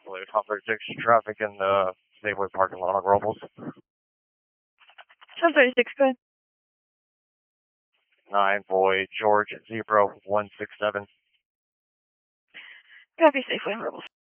Blue Top 36 traffic in the Safeway parking lot on Robles. 1036, go ahead. 9 Boy George 0167. Copy, Safeway on Robles.